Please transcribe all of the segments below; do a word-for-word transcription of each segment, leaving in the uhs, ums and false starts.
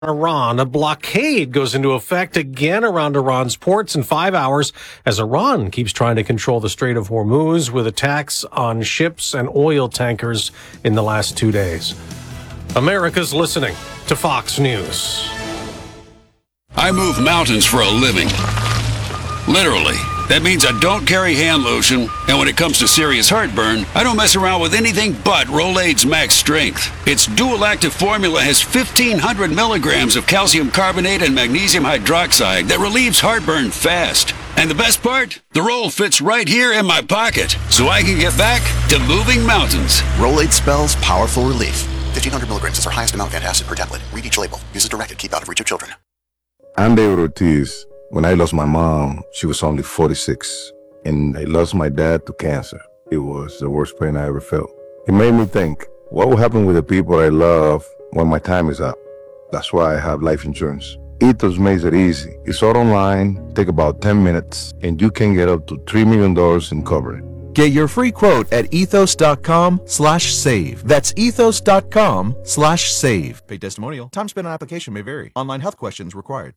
Iran. A blockade goes into effect again around Iran's ports in five hours as Iran keeps trying to control the Strait of Hormuz with attacks on ships and oil tankers in the last two days. America's listening to Fox News. I move mountains for a living. Literally. That means I don't carry hand lotion, and when it comes to serious heartburn, I don't mess around with anything but Rolaids Max Strength. Its dual-active formula has fifteen hundred milligrams of calcium carbonate and magnesium hydroxide that relieves heartburn fast. And the best part? The roll fits right here in my pocket, so I can get back to moving mountains. Rolaids spells powerful relief. fifteen hundred milligrams is our highest amount of antacid per tablet. Read each label. Use as directed. Keep out of reach of children. I'm David Ortiz. When I lost my mom, she was only forty-six, and I lost my dad to cancer. It was the worst pain I ever felt. It made me think, what will happen with the people I love when my time is up? That's why I have life insurance. Ethos makes it easy. It's all online, take about ten minutes, and you can get up to three million dollars in coverage. Get your free quote at ethos.com slash save. That's ethos.com slash save. Paid testimonial. Time spent on application may vary. Online health questions required.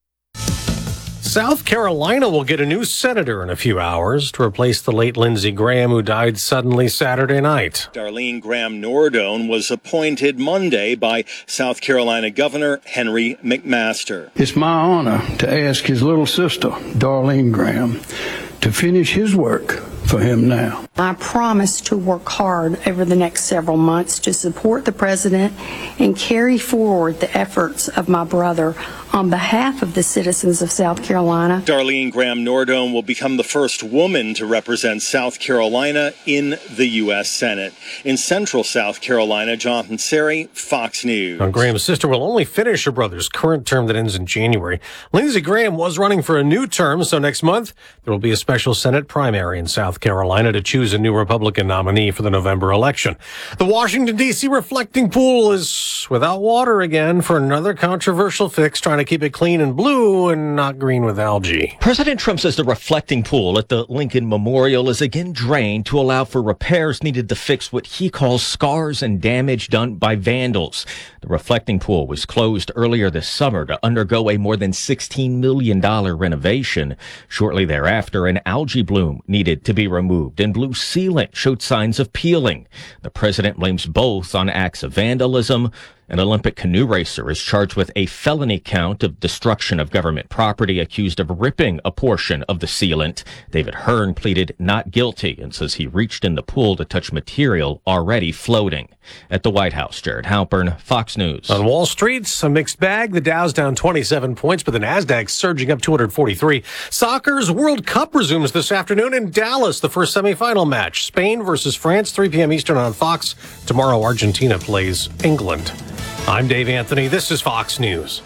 South Carolina will get a new senator in a few hours to replace the late Lindsey Graham, who died suddenly Saturday night. Darlene Graham Nordone was appointed Monday by South Carolina Governor Henry McMaster. It's my honor to ask his little sister, Darlene Graham, to finish his work for him now. I promise to work hard over the next several months to support the president and carry forward the efforts of my brother on behalf of the citizens of South Carolina. Darlene Graham Nordone will become the first woman to represent South Carolina in the U S Senate. In central South Carolina, Jonathan Seri, Fox News. Now, Graham's sister will only finish her brother's current term that ends in January. Lindsey Graham was running for a new term, so next month there will be a special Senate primary in South Carolina to choose a new Republican nominee for the November election. The Washington, D C reflecting pool is without water again for another controversial fix, trying to keep it clean and blue and not green with algae. President Trump says the reflecting pool at the Lincoln Memorial is again drained to allow for repairs needed to fix what he calls scars and damage done by vandals. The reflecting pool was closed earlier this summer to undergo a more than sixteen million dollars renovation. Shortly thereafter, an algae bloom needed to be removed and blue sealant showed signs of peeling. The president blames both on acts of vandalism. An Olympic canoe racer is charged with a felony count of destruction of government property, accused of ripping a portion of the sealant. David Hearn pleaded not guilty and says he reached in the pool to touch material already floating. At the White House, Jared Halpern, Fox News. On Wall Street, a mixed bag. The Dow's down twenty-seven points, but the Nasdaq's surging up two hundred forty-three. Soccer's World Cup resumes this afternoon in Dallas, the first semifinal match. Spain versus France, three p.m. Eastern on Fox. Tomorrow, Argentina plays England. I'm Dave Anthony. This is Fox News.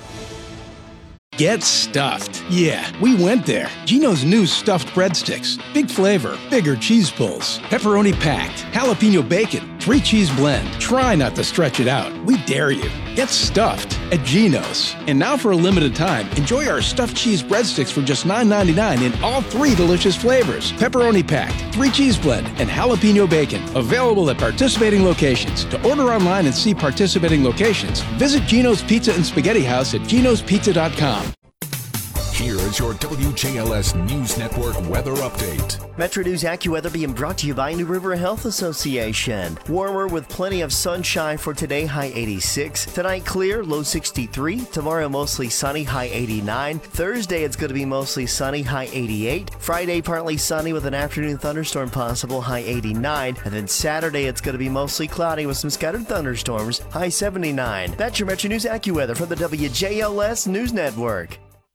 Get stuffed. Yeah, we went there. Geno's new stuffed breadsticks. Big flavor, bigger cheese pulls, pepperoni packed, jalapeno bacon, three cheese blend. Try not to stretch it out. We dare you. Get stuffed at Geno's. And now for a limited time, enjoy our stuffed cheese breadsticks for just nine ninety-nine in all three delicious flavors. Pepperoni packed, three cheese blend, and jalapeno bacon. Available at participating locations. To order online and see participating locations, visit Geno's Pizza and Spaghetti House at genos pizza dot com. Here is your W J L S News Network weather update. Metro News AccuWeather being brought to you by New River Health Association. Warmer with plenty of sunshine for today, high eighty-six. Tonight clear, low sixty-three. Tomorrow mostly sunny, high eighty-nine. Thursday it's going to be mostly sunny, high eighty-eight. Friday partly sunny with an afternoon thunderstorm possible, high eighty-nine. And then Saturday it's going to be mostly cloudy with some scattered thunderstorms, high seventy-nine. That's your Metro News AccuWeather from the W J L S News Network.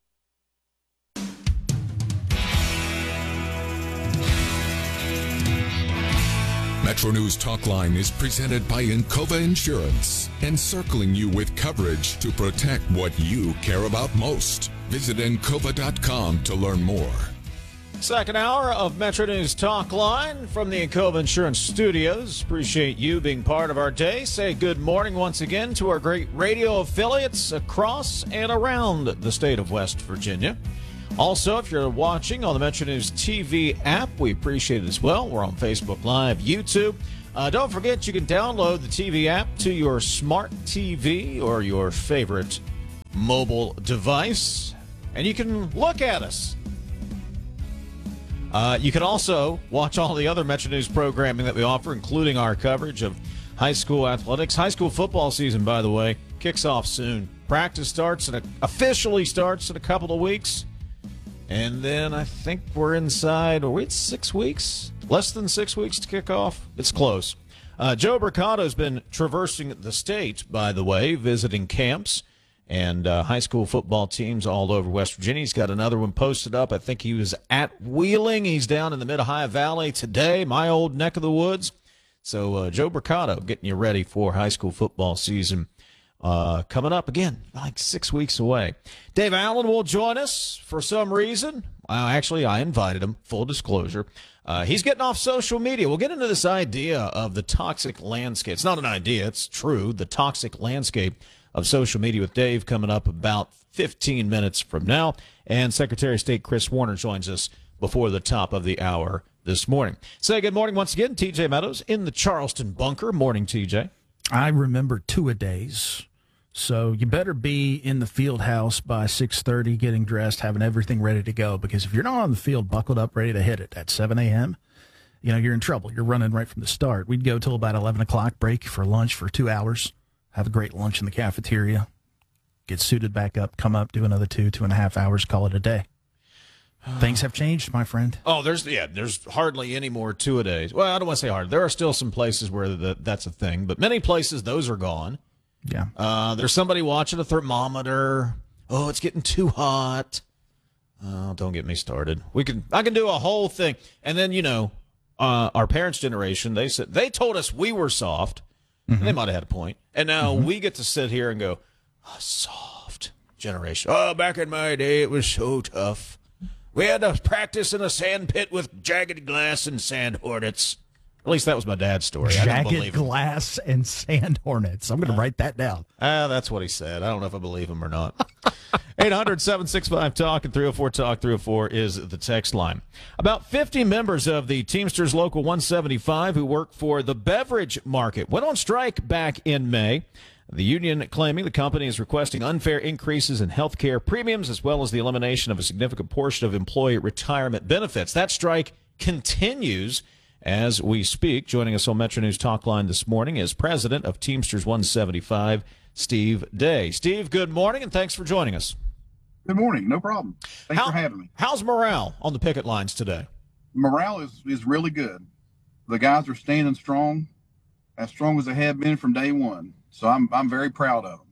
Metro News Talkline is presented by Encova Insurance, encircling you with coverage to protect what you care about most. Visit encova dot com to learn more. Second hour of Metro News Talkline from the Encova Insurance Studios. Appreciate you being part of our day. Say good morning once again to our great radio affiliates across and around the state of West Virginia. Also, if you're watching on the Metro News T V app, we appreciate it as well. We're on Facebook Live, YouTube. Uh, don't forget, you can download the T V app to your smart T V or your favorite mobile device, and you can look at us. Uh, you can also watch all the other Metro News programming that we offer, including our coverage of high school athletics. High school football season, by the way, kicks off soon. Practice starts and officially starts in a couple of weeks. And then I think we're inside, are we at six weeks? Less than six weeks to kick off? It's close. Uh, Joe Bricato's been traversing the state, by the way, visiting camps and uh, high school football teams all over West Virginia. He's got another one posted up. I think he was at Wheeling. He's down in the Mid-Ohio Valley today, my old neck of the woods. So uh, Joe Bricato getting you ready for high school football season uh, coming up again, like six weeks away. Dave Allen will join us for some reason. Uh, actually, I invited him, full disclosure. Uh, he's getting off social media. We'll get into this idea of the toxic landscape. It's not an idea, it's true. The toxic landscape of social media with Dave coming up about fifteen minutes from now. And Secretary of State Chris Warner joins us before the top of the hour this morning. Say good morning once again, T J Meadows in the Charleston bunker. Morning, T J. I remember two-a-days, so you better be in the field house by six thirty, getting dressed, having everything ready to go, because if you're not on the field buckled up, ready to hit it at seven a.m., you know, you're in trouble. You're running right from the start. We'd go till about eleven o'clock, break for lunch for two hours, have a great lunch in the cafeteria, get suited back up, come up, do another two, two and a half hours, call it a day. Things have changed, my friend. Oh, there's yeah, there's hardly any more two-a-days. Well, I don't want to say hard. There are still some places where the, that's a thing, but many places, those are gone. Yeah. Uh, there's somebody watching a thermometer. Oh, it's getting too hot. Oh, don't get me started. We can I can do a whole thing. And then, you know, uh, our parents' generation, they said they told us we were soft. Mm-hmm. And they might have had a point. And now mm-hmm. we get to sit here and go, oh, soft generation. Oh, back in my day, it was so tough. We had to practice in a sand pit with jagged glass and sand hornets. At least that was my dad's story. I don't believe Jagged glass and sand hornets. I'm going to uh, write that down. Ah, uh, that's what he said. I don't know if I believe him or not. eight hundred, seven six five, talk and three oh four talk three oh four is the text line. About fifty members of the Teamsters Local one seventy-five who work for the beverage market went on strike back in May. The union claiming the company is requesting unfair increases in health care premiums as well as the elimination of a significant portion of employee retirement benefits. That strike continues as we speak. Joining us on Metro News Talk Line this morning is President of Teamsters one seventy-five, Steve Day. Steve, good morning, and thanks for joining us. Good morning. No problem. Thanks How, for having me. How's morale on the picket lines today? Morale is, is really good. The guys are standing strong, as strong as they have been from day one. So I'm I'm very proud of them.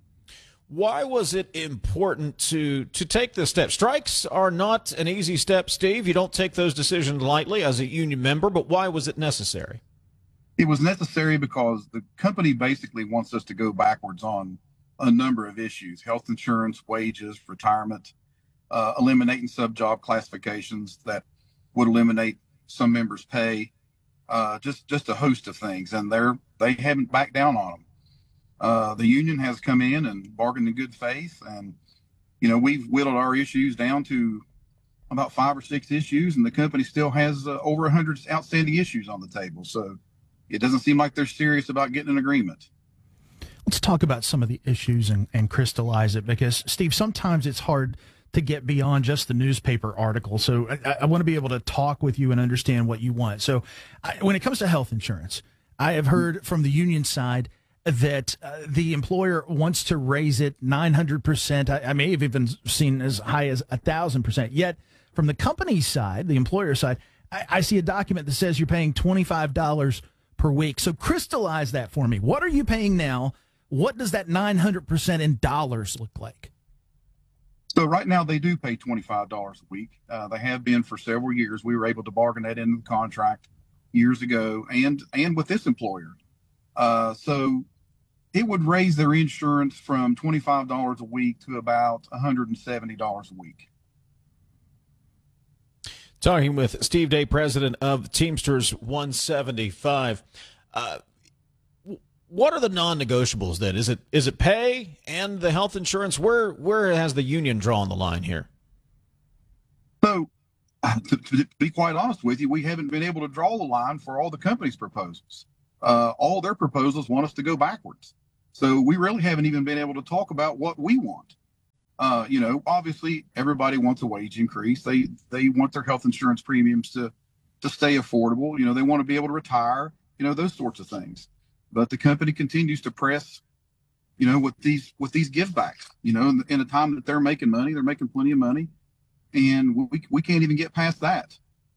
Why was it important to to take this step? Strikes are not an easy step, Steve. You don't take those decisions lightly as a union member, but why was it necessary? It was necessary because the company basically wants us to go backwards on a number of issues: health insurance, wages, retirement, uh, eliminating sub-job classifications that would eliminate some members' pay, uh, just just a host of things. And they're they haven't backed down on them. Uh, the union has come in and bargained in good faith, and you know we've whittled our issues down to about five or six issues, and the company still has uh, over a hundred outstanding issues on the table. So it doesn't seem like they're serious about getting an agreement. Let's talk about some of the issues and, and crystallize it, because Steve, sometimes it's hard to get beyond just the newspaper article. So I, I want to be able to talk with you and understand what you want. So I, when it comes to health insurance, I have heard from the union side that uh, the employer wants to raise it nine hundred percent. I, I may have even seen as high as one thousand percent. Yet from the company side, the employer side, I, I see a document that says you're paying twenty-five dollars per week. So crystallize that for me. What are you paying now? What does that nine hundred percent in dollars look like? So right now they do pay twenty-five dollars a week. Uh, they have been for several years. We were able to bargain that into the contract years ago, and and with this employer. Uh, so it would raise their insurance from twenty-five dollars a week to about one hundred seventy dollars a week. Talking with Steve Day, president of Teamsters one seventy-five. Uh, what are the non-negotiables then? Is it is it pay and the health insurance? Where where has the union drawn the line here? So, uh, to, to be quite honest with you, we haven't been able to draw the line for all the company's proposals. Uh, all their proposals want us to go backwards. So we really haven't even been able to talk about what we want. Uh, you know, obviously everybody wants a wage increase. They they want their health insurance premiums to to stay affordable. You know, they want to be able to retire, you know, those sorts of things. But the company continues to press, you know, with these with these give backs, you know, in, in a time that they're making money, they're making plenty of money. And we we can't even get past that.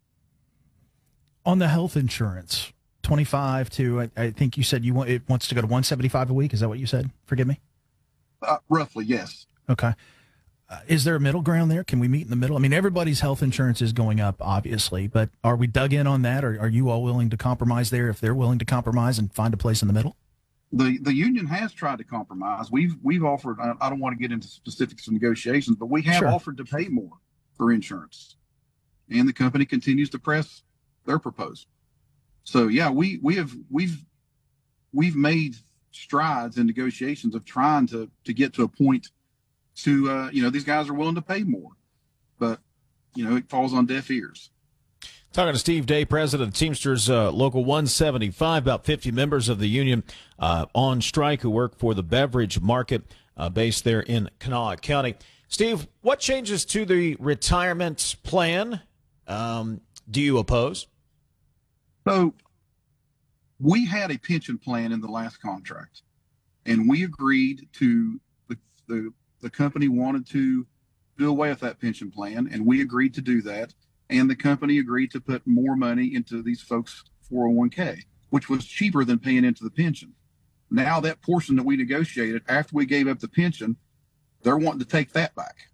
On the health insurance, twenty-five to, I, I think you said you want, it wants to go to one seventy-five a week. Is that what you said? Forgive me. Uh, roughly, yes. Okay. Uh, is there a middle ground there? Can we meet in the middle? I mean, everybody's health insurance is going up, obviously, but are we dug in on that? Or are you all willing to compromise there if they're willing to compromise and find a place in the middle? The the union has tried to compromise. We've we've offered, I, I don't want to get into specifics of negotiations, but we have Sure. offered to pay more for insurance. And the company continues to press their proposal. So yeah, we we have we've we've made strides in negotiations of trying to to get to a point to uh, you know, these guys are willing to pay more, but you know, it falls on deaf ears. Talking to Steve Day, president of Teamsters uh, Local one seventy-five, about fifty members of the union uh, on strike who work for the beverage market uh, based there in Kanawha County. Steve, what changes to the retirement plan um, do you oppose? So we had a pension plan in the last contract, and we agreed to the, the, the company wanted to do away with that pension plan, and we agreed to do that. And the company agreed to put more money into these folks' four oh one k, which was cheaper than paying into the pension. Now that portion that we negotiated after we gave up the pension, they're wanting to take that back.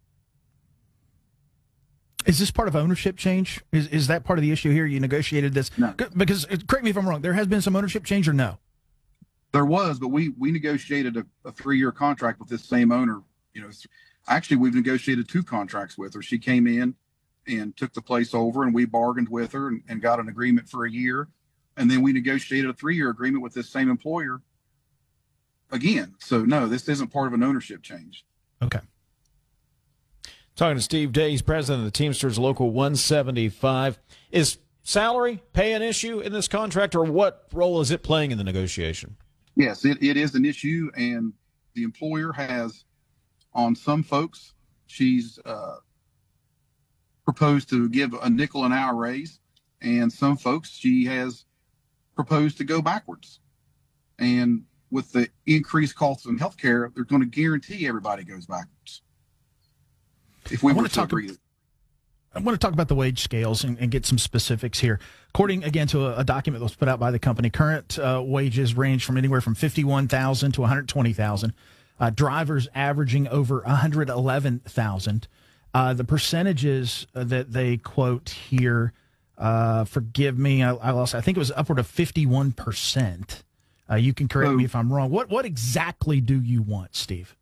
Is this part of ownership change? Is is that part of the issue here? You negotiated this? No. Because, correct me if I'm wrong, there has been some ownership change or no? There was, but we we negotiated a, a three-year contract with this same owner. You know, actually, we've negotiated two contracts with her. She came in and took the place over, and we bargained with her and, and got an agreement for a year. And then we negotiated a three-year agreement with this same employer again. So, no, this isn't part of an ownership change. Okay. Talking to Steve Day, he's president of the Teamsters Local one seventy-five. Is salary pay an issue in this contract, or what role is it playing in the negotiation? Yes, it, it is an issue, and the employer has, on some folks, she's uh, proposed to give a nickel an hour raise, and some folks she has proposed to go backwards. And with the increased costs in healthcare, they're going to guarantee everybody goes backwards. If we I were want to to talk. agree. I want to talk about the wage scales and, and get some specifics here. According, again, to a, a document that was put out by the company, current uh, wages range from anywhere from fifty-one thousand dollars to one hundred twenty thousand dollars. Uh, drivers averaging over one hundred eleven thousand dollars. Uh, the percentages that they quote here, uh, forgive me, I, I lost. I think it was upward of fifty-one percent. Uh, you can correct So, me if I'm wrong. What what exactly do you want, Steve?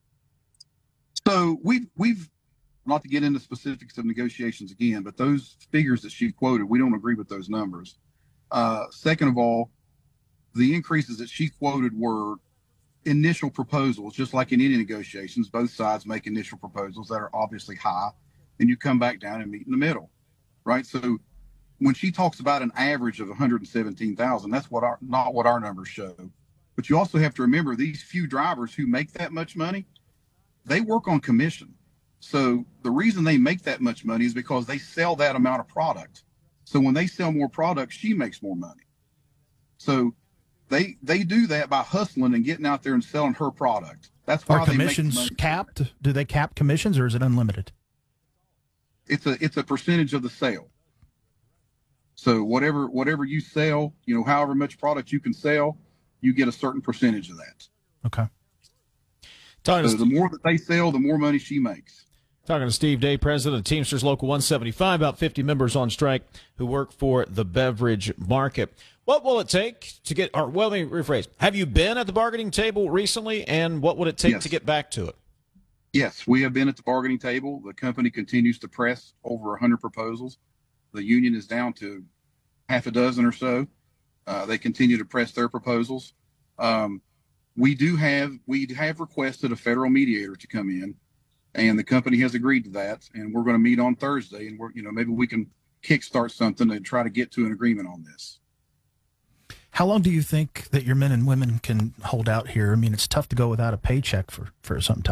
So we've we've not to get into specifics of negotiations again, but those figures that she quoted, we don't agree with those numbers. Uh, second of all, the increases that she quoted were initial proposals, just like in any negotiations. Both sides make initial proposals that are obviously high, and you come back down and meet in the middle, right? So when she talks about an average of one hundred seventeen thousand, that's what our not what our numbers show. But you also have to remember these few drivers who make that much money, they work on commission. So the reason they make that much money is because they sell that amount of product. So when they sell more product, she makes more money. So they they do that by hustling and getting out there and selling her product. That's why Are they make the commissions money. capped? Do they cap commissions, or is it unlimited? It's a it's a percentage of the sale. So whatever whatever you sell, you know, however much product you can sell, you get a certain percentage of that. Okay. Talking So the more that they sell, the more money she makes. Talking to Steve Day, president of Teamsters Local one seventy-five, about fifty members on strike who work for the beverage market. What will it take to get, or well, let me rephrase, have you been at the bargaining table recently, and what would it take Yes. to get back to it? Yes, we have been at the bargaining table. The company continues to press over one hundred proposals. The union is down to half a dozen or so. Uh, they continue to press their proposals. Um, we do have, we have requested a federal mediator to come in, and the company has agreed to that. And we're going to meet on Thursday, and we're, you know, maybe we can kickstart something and try to get to an agreement on this. How long do you think that your men and women can hold out here? I mean, it's tough to go without a paycheck for, for some time.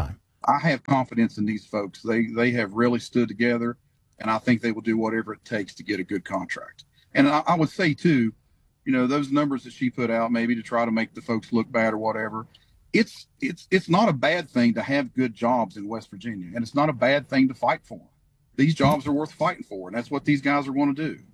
I have confidence in these folks. They they have really stood together, and I think they will do whatever it takes to get a good contract. And I, I would say too, you know, those numbers that she put out, maybe to try to make the folks look bad or whatever. It's it's it's not a bad thing to have good jobs in West Virginia, and it's not a bad thing to fight for them. These jobs are worth fighting for, and that's what these guys are going to do.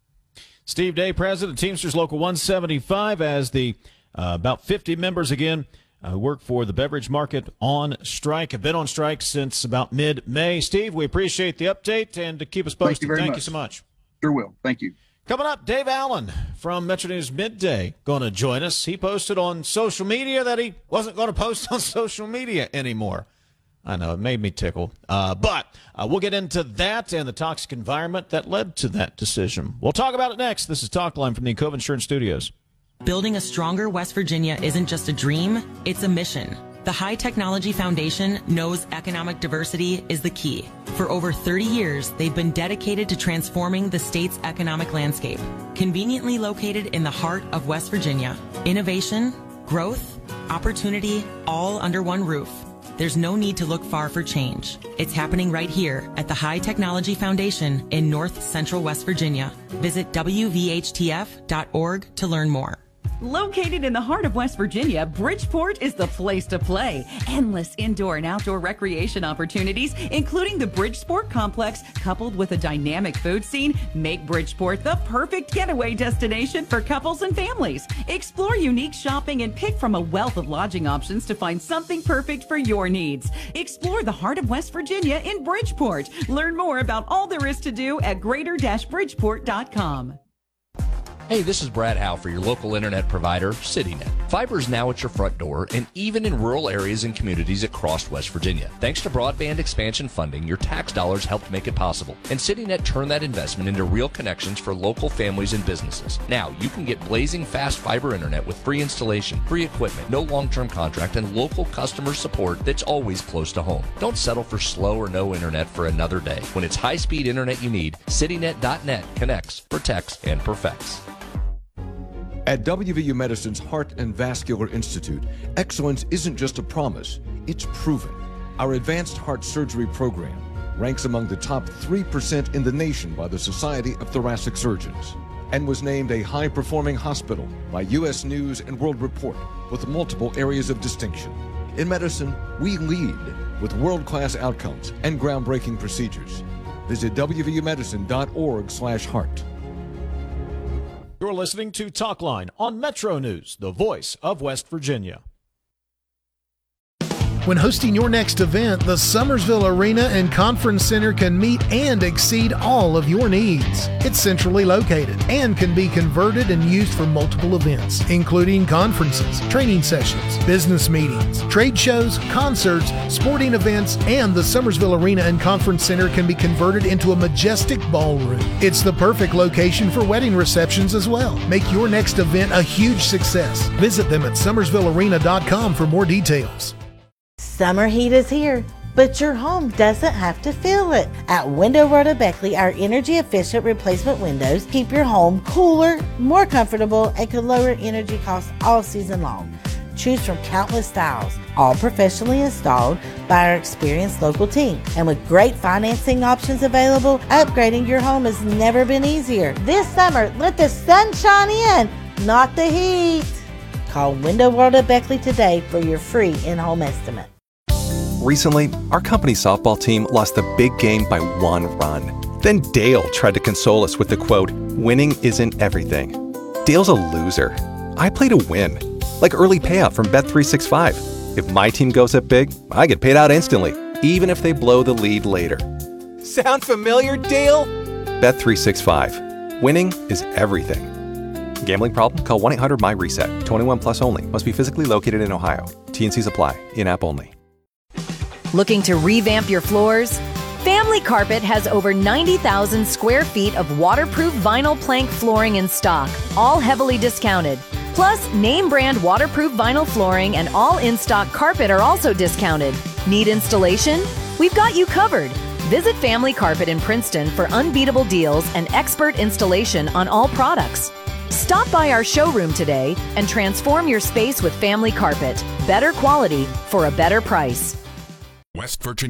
Steve Day, President, Teamsters Local one seventy-five, as the uh, about fifty members again who uh, work for the beverage market on strike, have been on strike since about mid-May. Steve, we appreciate the update, and to keep us posted. Thank you, very Thank much. you so much. Sure will. Thank you. Coming up, Dave Allen from Metro News Midday going to join us. He posted on social media that he wasn't going to post on social media anymore. I know, it made me tickle. Uh, but uh, we'll get into that and the toxic environment that led to that decision. We'll talk about it next. This is Talkline from the Encova Insurance Studios. Building a stronger West Virginia isn't just a dream, it's a mission. The High Technology Foundation knows economic diversity is the key. For over thirty years, they've been dedicated to transforming the state's economic landscape. Conveniently located in the heart of West Virginia, innovation, growth, opportunity, all under one roof. There's no need to look far for change. It's happening right here at the High Technology Foundation in North Central West Virginia. Visit W V H T F dot org to learn more. Located in the heart of West Virginia, Bridgeport is the place to play. Endless indoor and outdoor recreation opportunities, including the Bridgeport Complex, coupled with a dynamic food scene, make Bridgeport the perfect getaway destination for couples and families. Explore unique shopping and pick from a wealth of lodging options to find something perfect for your needs. Explore the heart of West Virginia in Bridgeport. Learn more about all there is to do at greater bridgeport dot com. Hey, this is Brad Howe for your local internet provider, CityNet. Fiber is now at your front door and even in rural areas and communities across West Virginia. Thanks to broadband expansion funding, your tax dollars helped make it possible. And CityNet turned that investment into real connections for local families and businesses. Now, you can get blazing fast fiber internet with free installation, free equipment, no long-term contract, and local customer support that's always close to home. Don't settle for slow or no internet for another day. When it's high-speed internet you need, CityNet dot net connects, protects, and perfects. At W V U Medicine's Heart and Vascular Institute, excellence isn't just a promise, it's proven. Our advanced heart surgery program ranks among the top three percent in the nation by the Society of Thoracic Surgeons and was named a high-performing hospital by U S News and World Report with multiple areas of distinction. In medicine, we lead with world-class outcomes and groundbreaking procedures. Visit W V U medicine dot org slash heart. You're listening to Talkline on Metro News, the voice of West Virginia. When hosting your next event, the Summersville Arena and Conference Center can meet and exceed all of your needs. It's centrally located and can be converted and used for multiple events, including conferences, training sessions, business meetings, trade shows, concerts, sporting events, and the Summersville Arena and Conference Center can be converted into a majestic ballroom. It's the perfect location for wedding receptions as well. Make your next event a huge success. Visit them at summersville arena dot com for more details. Summer heat is here, but your home doesn't have to feel it. At Window World of Beckley, our energy-efficient replacement windows keep your home cooler, more comfortable, and can lower energy costs all season long. Choose from countless styles, all professionally installed by our experienced local team. And with great financing options available, upgrading your home has never been easier. This summer, let the sun shine in, not the heat. Call Window World of Beckley today for your free in-home estimate. Recently, our company softball team lost the big game by one run. Then Dale tried to console us with the quote, "Winning isn't everything." Dale's a loser. I play to win. Like early payout from Bet three sixty-five. If my team goes up big, I get paid out instantly, even if they blow the lead later. Sound familiar, Dale? Bet three sixty-five. Winning is everything. Gambling problem? Call one eight hundred M Y reset. twenty-one plus only. Must be physically located in Ohio. T and Cs apply. In-app only. Looking to revamp your floors? Family Carpet has over ninety thousand square feet of waterproof vinyl plank flooring in stock, all heavily discounted. Plus, name brand waterproof vinyl flooring and all in-stock carpet are also discounted. Need installation? We've got you covered. Visit Family Carpet in Princeton for unbeatable deals and expert installation on all products. Stop by our showroom today and transform your space with Family Carpet. Better quality for a better price. West Virginia.